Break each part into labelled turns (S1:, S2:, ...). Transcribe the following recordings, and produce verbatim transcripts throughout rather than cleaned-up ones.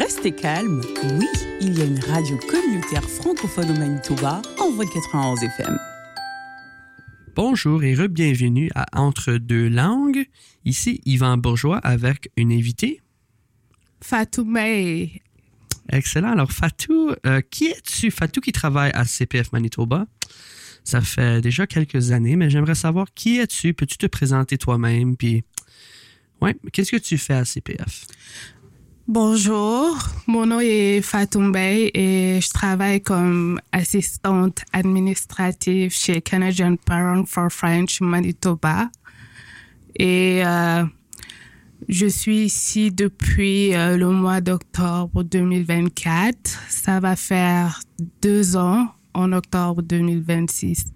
S1: Restez calme. Oui, il y a une radio communautaire francophone au Manitoba, Envol quatre-vingt-onze F M.
S2: Bonjour et re-bienvenue à Entre deux langues. Ici Yvan Bourgeois avec une invitée.
S3: Fatou May.
S2: Excellent. Alors Fatou, euh, qui es-tu? Fatou qui travaille à C P F Manitoba. Ça fait déjà quelques années, mais j'aimerais savoir qui es-tu? Peux-tu te présenter toi-même? Puis, ouais, qu'est-ce que tu fais à C P F?
S3: Bonjour, mon nom est Fatou May et je travaille comme assistante administrative chez Canadian Parents for French Manitoba. Et euh, je suis ici depuis euh, le mois d'octobre deux mille vingt-quatre. Ça va faire deux ans en octobre deux mille vingt-six.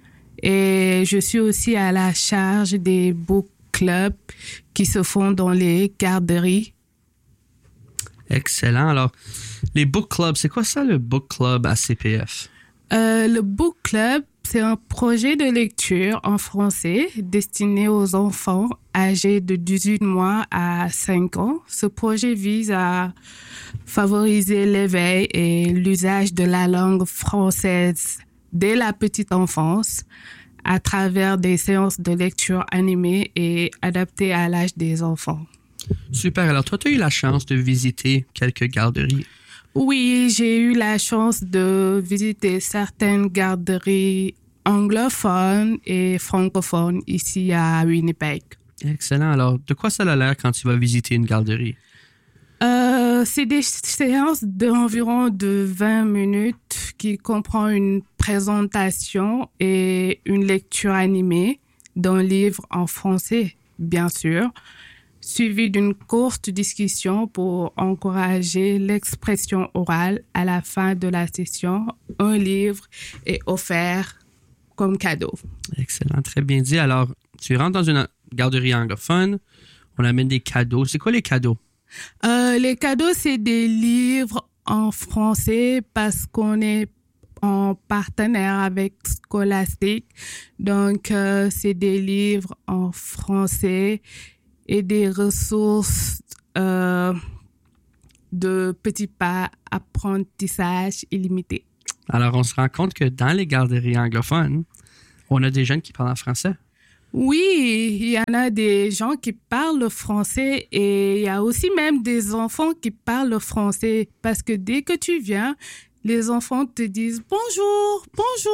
S3: Et je suis aussi à la charge des book clubs qui se font dans les garderies.
S2: Excellent. Alors, les book clubs, c'est quoi ça, le book club à C P F?
S3: Euh, le book club, c'est un projet de lecture en français destiné aux enfants âgés de dix-huit mois à cinq ans. Ce projet vise à favoriser l'éveil et l'usage de la langue française dès la petite enfance à travers des séances de lecture animées et adaptées à l'âge des enfants.
S2: Super. Alors, toi, tu as eu la chance de visiter quelques garderies.
S3: Oui, j'ai eu la chance de visiter certaines garderies anglophones et francophones ici à Winnipeg.
S2: Excellent. Alors, de quoi ça a l'air quand tu vas visiter une garderie?
S3: Euh, c'est des séances d'environ de vingt minutes qui comprend une présentation et une lecture animée d'un livre en français, bien sûr, suivi d'une courte discussion pour encourager l'expression orale. À la fin de la session, un livre est offert comme cadeau.
S2: Excellent, très bien dit. Alors, tu rentres dans une garderie anglophone, on amène des cadeaux. C'est quoi les cadeaux?
S3: Euh, les cadeaux, c'est des livres en français parce qu'on est en partenaire avec Scholastic. Donc, euh, c'est des livres en français et des ressources euh, de petits pas apprentissage illimité.
S2: Alors, on se rend compte que dans les garderies anglophones, on a des jeunes qui parlent en français.
S3: Oui, il y en a des gens qui parlent le français et il y a aussi même des enfants qui parlent le français parce que dès que tu viens, les enfants te disent « Bonjour, bonjour ».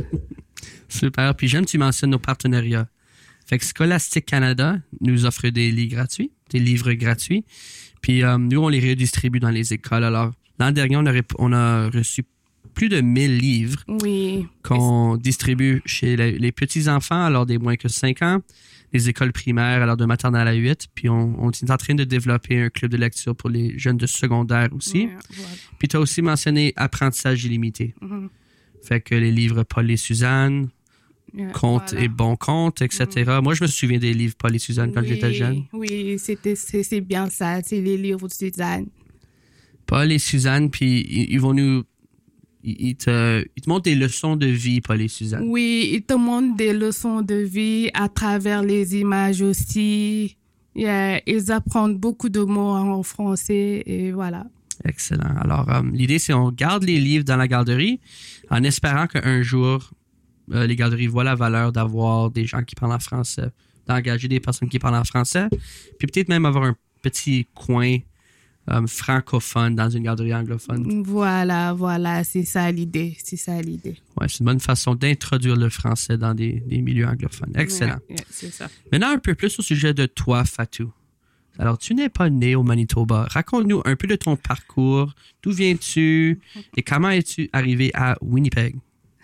S2: Super. Puis j'aime que tu mentionnes nos partenariats. Fait que Scholastic Canada nous offre des livres gratuits, des livres gratuits. Puis euh, nous, on les redistribue dans les écoles. Alors, l'an dernier, on a, on a reçu plus de mille livres
S3: oui.
S2: qu'on distribue chez les, les petits-enfants, alors des moins que cinq ans, les écoles primaires, alors de maternelle à huit. Puis on, on est en train de développer un club de lecture pour les jeunes de secondaire aussi.
S3: Yeah, voilà.
S2: Puis tu as aussi mentionné apprentissage illimité. Mm-hmm. Fait que les livres Paul et Suzanne, Yeah, Conte voilà. et Bon Conte, et cetera. Mmh. Moi, je me souviens des livres Paul et Suzanne quand
S3: oui,
S2: j'étais jeune.
S3: Oui, c'était, c'est, c'est bien ça. C'est les livres de Suzanne.
S2: Paul et Suzanne, puis ils, ils vont nous... Ils te, ils te montrent des leçons de vie, Paul et Suzanne.
S3: Oui, ils te montrent des leçons de vie à travers les images aussi. Yeah, ils apprennent beaucoup de mots en français et voilà.
S2: Excellent. Alors, euh, l'idée, c'est qu'on garde les livres dans la garderie en espérant qu'un jour... Euh, les garderies voient la valeur d'avoir des gens qui parlent en français, d'engager des personnes qui parlent en français, puis peut-être même avoir un petit coin euh, francophone dans une garderie anglophone.
S3: Voilà, voilà, c'est ça l'idée, c'est ça l'idée.
S2: Ouais, c'est une bonne façon d'introduire le français dans des, des milieux anglophones. Excellent.
S3: Ouais, ouais, c'est ça.
S2: Maintenant, un peu plus au sujet de toi, Fatou. Alors, tu n'es pas né au Manitoba. Raconte-nous un peu de ton parcours. D'où viens-tu et comment es-tu arrivé à Winnipeg?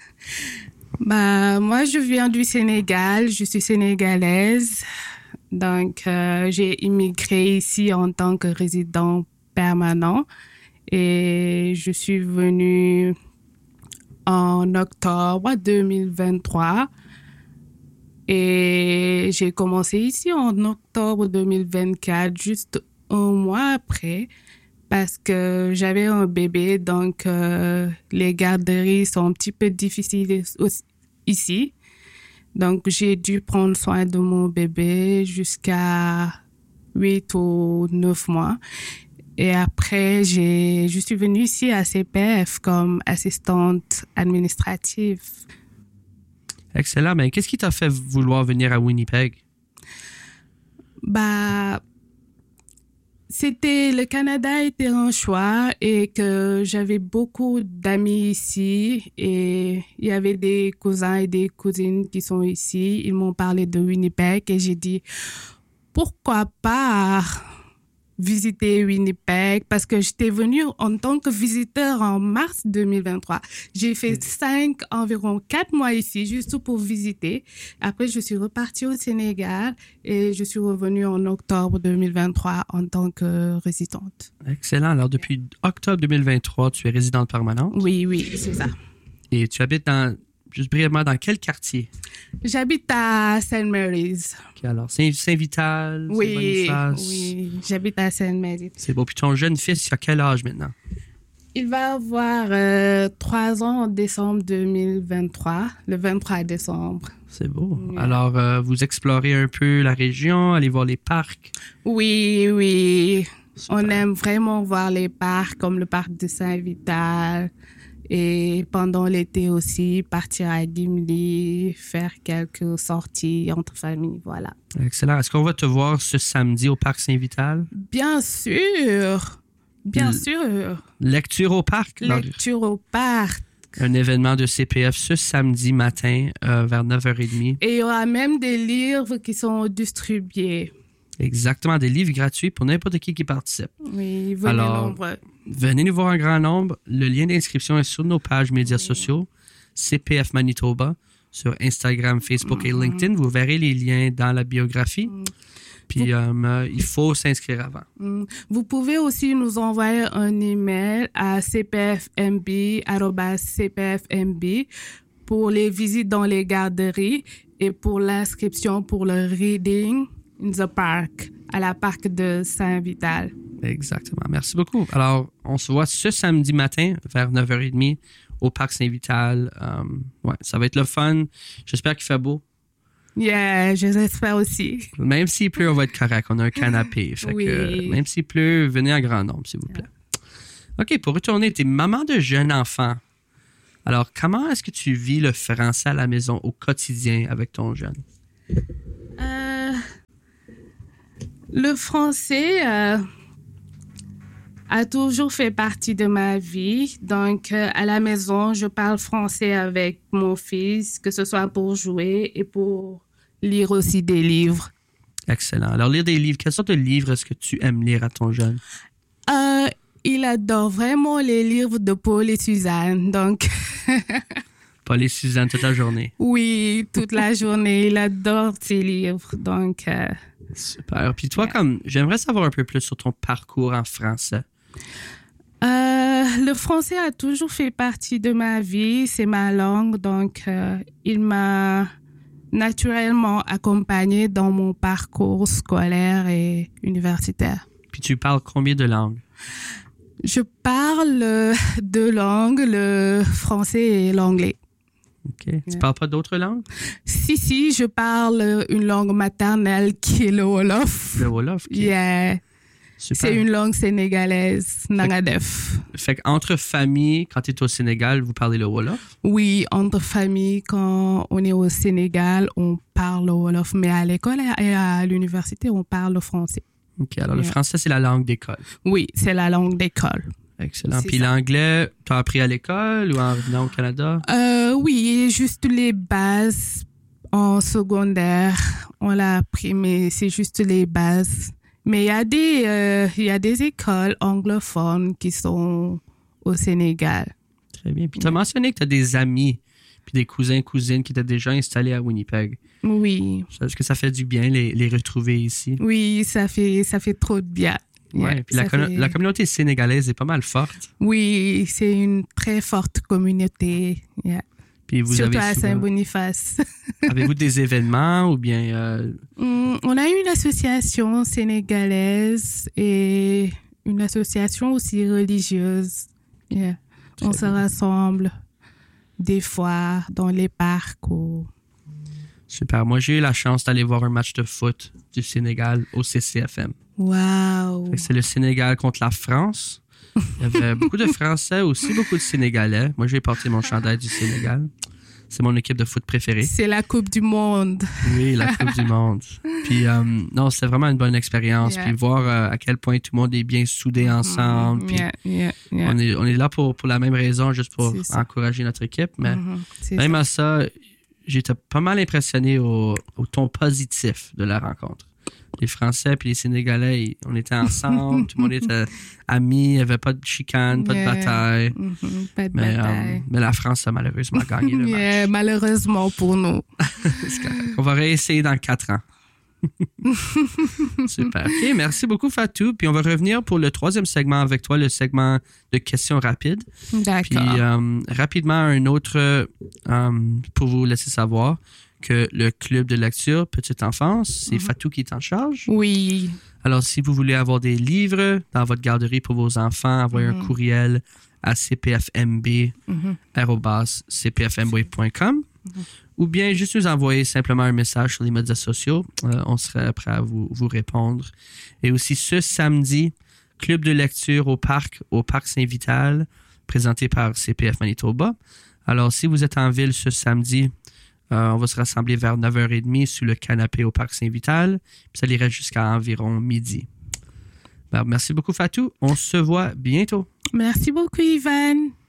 S3: Bah, moi, je viens du Sénégal. Je suis sénégalaise. Donc, euh, j'ai immigré ici en tant que résident permanent. Et je suis venue en octobre deux mille vingt-trois. Et j'ai commencé ici en octobre deux mille vingt-quatre, juste un mois après, parce que j'avais un bébé, donc euh, les garderies sont un petit peu difficiles aussi, ici. Donc, j'ai dû prendre soin de mon bébé jusqu'à huit ou neuf mois. Et après, j'ai, je suis venue ici à C P F comme assistante administrative.
S2: Excellent. Mais qu'est-ce qui t'a fait vouloir venir à Winnipeg?
S3: Bah, c'était, le Canada était un choix et que j'avais beaucoup d'amis ici et il y avait des cousins et des cousines qui sont ici. Ils m'ont parlé de Winnipeg et j'ai dit, pourquoi pas visiter Winnipeg, parce que j'étais venue en tant que visiteur en mars deux mille vingt-trois. J'ai fait cinq, environ quatre mois ici, juste pour visiter. Après, je suis repartie au Sénégal et je suis revenue en octobre deux mille vingt-trois en tant que résidente.
S2: Excellent. Alors, depuis octobre deux mille vingt-trois, tu es résidente permanente?
S3: Oui, oui, c'est ça.
S2: Et tu habites dans, juste brièvement, dans quel quartier?
S3: J'habite à Saint Mary's.
S2: Okay, alors, Saint- Saint-Vital,
S3: Oui,
S2: Saint-Boniface.
S3: oui, j'habite à Saint Mary's.
S2: C'est beau. Puis ton jeune fils, il a quel âge maintenant?
S3: Il va avoir euh, trois ans en décembre deux mille vingt-trois, le vingt-trois décembre.
S2: C'est beau.
S3: Oui.
S2: Alors, euh, vous explorez un peu la région, allez voir les parcs.
S3: Oui, oui.
S2: Super.
S3: On aime vraiment voir les parcs, comme le parc de Saint-Vital. Et pendant l'été aussi, partir à Gimli, faire quelques sorties entre familles, voilà.
S2: Excellent. Est-ce qu'on va te voir ce samedi au parc Saint-Vital?
S3: Bien sûr, bien
S2: L-
S3: sûr.
S2: Lecture au parc. Alors,
S3: Lecture au parc.
S2: un événement de C P F ce samedi matin euh, vers neuf heures trente.
S3: Et il y aura même des livres qui sont distribués.
S2: Exactement, des livres gratuits pour n'importe qui qui participe.
S3: Oui, venez
S2: Alors,
S3: nombreux.
S2: Venez nous voir en grand nombre. Le lien d'inscription est sur nos pages médias sociaux, C P F Manitoba, sur Instagram, Facebook et LinkedIn. Vous verrez les liens dans la biographie. Puis, euh, il faut s'inscrire avant.
S3: Mm. Vous pouvez aussi nous envoyer un email à c p f m b arobase c p f m b pour les visites dans les garderies et pour l'inscription pour le Reading in the Park à la parc de Saint-Vital.
S2: Exactement. Merci beaucoup. Alors, on se voit ce samedi matin vers neuf heures trente au parc Saint-Vital. Um, ouais, ça va être le fun. J'espère qu'il fait beau.
S3: Yeah, je l'espère aussi.
S2: Même s'il pleut, on va être correct. On a un canapé. Fait
S3: Oui.
S2: que, même s'il pleut, venez en grand nombre, s'il vous plaît. OK, pour retourner, tu es maman de jeune enfant. Alors, comment est-ce que tu vis le français à la maison au quotidien avec ton jeune?
S3: Euh, le français euh, a toujours fait partie de ma vie. Donc, euh, à la maison, je parle français avec mon fils, que ce soit pour jouer et pour lire aussi des livres.
S2: Excellent. Alors, lire des livres. Quelle sorte de livres est-ce que tu aimes lire à ton jeune?
S3: Euh, il adore vraiment les livres de Paul et Suzanne. Donc,
S2: Paul et Suzanne toute la journée.
S3: oui, toute la journée, il adore ces livres. Donc, euh,
S2: Super. Puis toi, comme j'aimerais savoir un peu plus sur ton parcours en français.
S3: Euh, le français a toujours fait partie de ma vie, c'est ma langue, donc euh, il m'a naturellement accompagnée dans mon parcours scolaire et universitaire.
S2: Puis tu parles combien de langues?
S3: Je parle euh, deux langues, le français et l'anglais.
S2: OK. Tu parles pas d'autres langues?
S3: Si, si, je parle une langue maternelle qui est le Wolof.
S2: Le Wolof? OK.
S3: Yeah.
S2: Super.
S3: C'est une langue sénégalaise, Nangadef.
S2: Fait qu'entre familles, quand tu es au Sénégal, vous parlez le Wolof?
S3: Oui, entre familles, quand on est au Sénégal, on parle le Wolof. Mais à l'école et à l'université, on parle le français.
S2: OK. Alors, le
S3: Yeah.
S2: français, c'est la langue d'école.
S3: Oui, c'est la langue d'école.
S2: Excellent.
S3: C'est
S2: Puis
S3: ça.
S2: l'anglais, tu as appris à l'école ou en revenant au Canada?
S3: Euh, oui, juste les bases en secondaire. On l'a appris, mais c'est juste les bases. Mais il y a des, euh, il y a des écoles anglophones qui sont au Sénégal.
S2: Très bien. Puis tu as mentionné que tu as des amis puis des cousins, cousines qui étaient déjà installés à Winnipeg.
S3: Oui,
S2: Est-ce que ça fait du bien les, les retrouver ici?
S3: oui, ça fait, ça fait trop de bien.
S2: Ouais.
S3: Yeah,
S2: Puis la,
S3: ça
S2: commun-
S3: fait-
S2: la communauté sénégalaise est pas mal forte.
S3: Oui, c'est une très forte communauté. Yeah.
S2: Puis vous
S3: Surtout
S2: avez
S3: à
S2: souvent-
S3: Saint-Boniface.
S2: Avez-vous des événements ou bien euh,
S3: Hum, On a une association sénégalaise et une association aussi religieuse. Yeah. On
S2: Très
S3: se
S2: bien.
S3: rassemble des fois dans les parcs. Ou...
S2: super. Moi, j'ai eu la chance d'aller voir un match de foot du Sénégal au C C F M.
S3: Wow.
S2: Fait que c'est le Sénégal contre la France. Il y avait beaucoup de Français, aussi beaucoup de Sénégalais. Moi, j'ai porté mon chandail du Sénégal. C'est mon équipe de foot préférée.
S3: C'est la Coupe du Monde.
S2: Oui, la Coupe du Monde. Puis, euh, non, c'était vraiment une bonne expérience.
S3: Yeah.
S2: Puis, voir euh, à quel point tout le monde est bien soudé ensemble. Puis,
S3: Yeah, yeah, yeah.
S2: on, est, on est là pour, pour la même raison, juste pour
S3: C'est ça.
S2: encourager notre équipe. Mais
S3: Mhm, c'est
S2: même
S3: ça.
S2: à ça, j'étais pas mal impressionné au, au ton positif de la rencontre. Les Français puis les Sénégalais, ils- on était ensemble, tout le monde était amis, il n'y avait pas de chicane, pas
S3: Yeah.
S2: de bataille.
S3: Mhm, pas de
S2: Mais, euh,
S3: bataille.
S2: mais la France a malheureusement gagné le match.
S3: Yeah, malheureusement pour nous.
S2: C'est correct. On va réessayer dans quatre ans. Super. OK, merci beaucoup Fatou. Puis on va revenir pour le troisième segment avec toi, le segment de questions rapides. Puis
S3: D'accord.
S2: euh, rapidement, un autre euh, pour vous laisser savoir que le club de lecture Petite Enfance, c'est Fatou qui est en charge.
S3: Oui.
S2: Alors, si vous voulez avoir des livres dans votre garderie pour vos enfants, envoyez un courriel à c p f m b arobase c p f m b point com ou bien juste nous envoyer simplement un message sur les médias sociaux. Euh, on serait prêt à vous, vous répondre. Et aussi ce samedi, club de lecture au parc, au parc Saint-Vital, présenté par C P F Manitoba. Alors, si vous êtes en ville ce samedi, Euh, on va se rassembler vers neuf heures trente sur le canapé au Parc Saint-Vital. Puis ça irait jusqu'à environ midi. Ben, merci beaucoup, Fatou. On se voit bientôt.
S3: Merci beaucoup, Ivan.